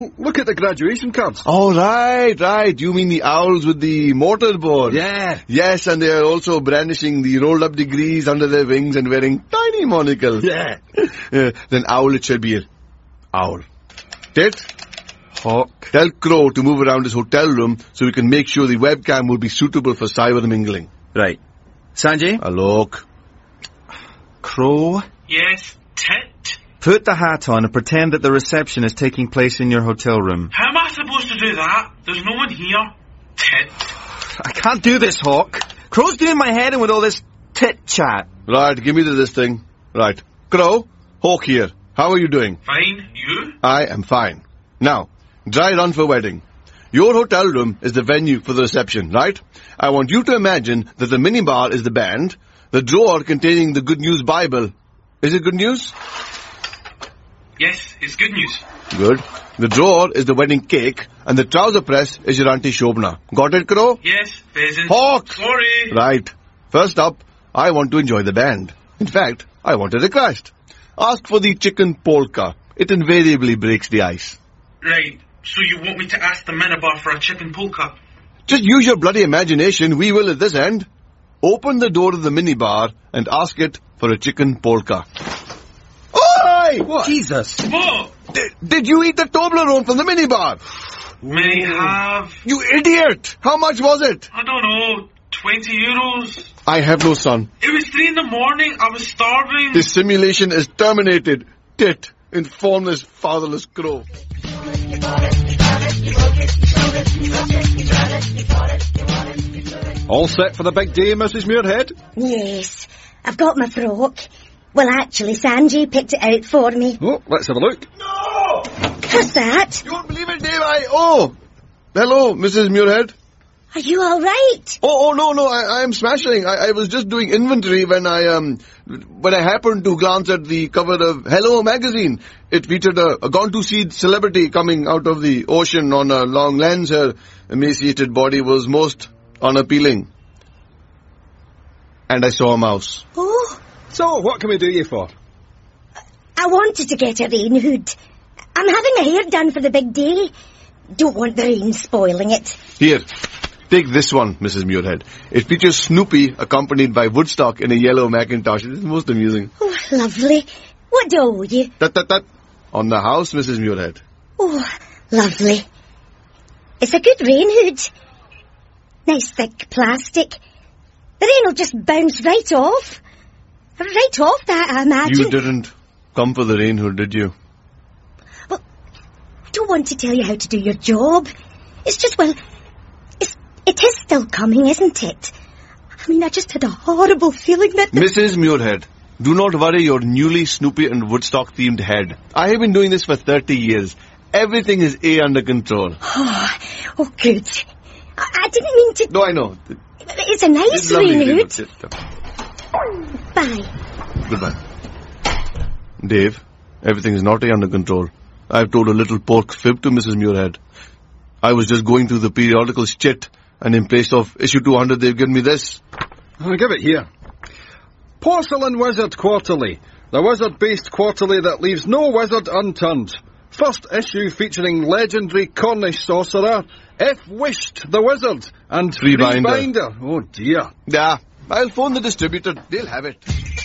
Look at the graduation cards. Oh, right. You mean the owls with the mortarboard? Yeah. Yes, and they are also brandishing the rolled-up degrees under their wings and wearing tiny monocles. Yeah. Then owl it shall be. Owl. Tit? Hawk. Tell Crow to move around his hotel room so we can make sure the webcam will be suitable for cyber mingling. Right. Sanjay? Alok. Crow, Yes, Tit? put the hat on and pretend that the reception is taking place in your hotel room. How am I supposed to do that? There's no one here. Tit. I can't do this, Hawk. Crow's doing my head in with all this tit chat. Right, give me this thing. Right. Crow, Hawk here. How are you doing? Fine, you? I am fine. Now, dry run for wedding. Your hotel room is the venue for the reception, right? I want you to imagine that the minibar is the band, the drawer containing the Good News Bible. Is it good news? Yes, it's good news. Good. The drawer is the wedding cake, and the trouser press is your Auntie Shobna. Got it, Crow? Yes, pheasant. Hawk! Sorry. Right. First up, I want to enjoy the band. In fact, I want a request. Ask for the chicken polka. It invariably breaks the ice. Right, so you want me to ask the minibar for a chicken polka? Just use your bloody imagination. We will at this end. Open the door of the minibar and ask it for a chicken polka. Oi! What? Jesus. What? Did you eat the Toblerone from the minibar? May have... You idiot! How much was it? I don't know, 20 euros? I have no son. It was 3 in the morning, I was starving. This simulation is terminated. Tit, informless, fatherless crow. All set for the big day, Mrs. Muirhead? Yes, I've got my frock. Well, actually, Sanjay picked it out for me. Oh, let's have a look. No! What's that? You won't believe it, Dave. Hello, Mrs. Muirhead. Are you all right? Oh, no, I am smashing. I was just doing inventory when I happened to glance at the cover of Hello magazine. It featured a gone-to-seed celebrity coming out of the ocean on a long lens. Her emaciated body was most unappealing. And I saw a mouse. Oh, So, what can we do you for? I wanted to get a rain hood. I'm having my hair done for the big day. Don't want the rain spoiling it. Here, take this one, Mrs. Muirhead. It features Snoopy accompanied by Woodstock in a yellow Macintosh. It is most amusing. Oh, lovely. What do I owe you? Tut. On the house, Mrs. Muirhead. Oh, lovely. It's a good rain hood. Nice thick plastic. The rain will just bounce right off. Right off that, I imagine. You didn't come for the rain hood, did you? Well, I don't want to tell you how to do your job. It's just, well, it is still coming, isn't it? I mean, I just had a horrible feeling that... Mrs. Muirhead, do not worry your newly Snoopy and Woodstock-themed head. I have been doing this for 30 years. Everything is under control. Oh, good. I didn't mean to... No, I know. It's a nice rain hood. Bye. Goodbye. Dave, everything is not under control. I've told a little pork fib to Mrs. Muirhead. I was just going through the periodicals chit, and in place of issue 200, they've given me this. I'll give it here. Porcelain Wizard Quarterly. The wizard-based quarterly that leaves no wizard unturned. First issue featuring legendary Cornish sorcerer F. Wisht the Wizard and Free binder. binder. Oh dear. Yeah, I'll phone the distributor. They'll have it.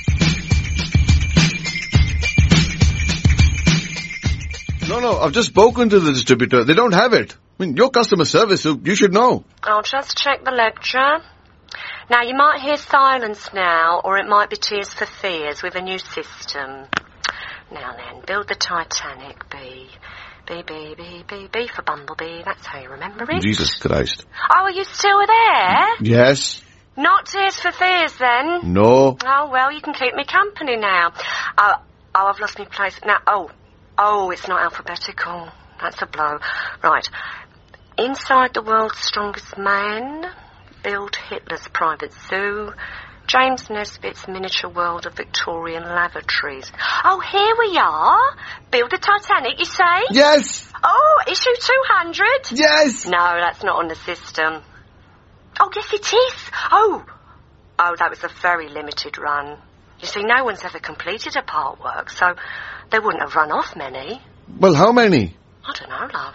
No, I've just spoken to the distributor. They don't have it. I mean, your customer service, so you should know. I'll just check the ledger. Now, you might hear silence now, or it might be Tears for Fears with a new system. Now then, build the Titanic, B. B for Bumblebee. That's how you remember it. Jesus Christ. Oh, are you still there? Yes. Not Tears for Fears, then? No. Oh, well, you can keep me company now. Oh, I've lost my place. Now, oh, it's not alphabetical. That's a blow. Right. Inside the World's Strongest Man, build Hitler's private zoo, James Nesbitt's miniature world of Victorian lavatories. Oh, here we are. Build the Titanic, you say? Yes. Oh, issue 200? Yes. No, that's not on the system. Oh, yes, it is. Oh, that was a very limited run. You see, no one's ever completed a part work, so they wouldn't have run off many. Well, how many? I don't know, love.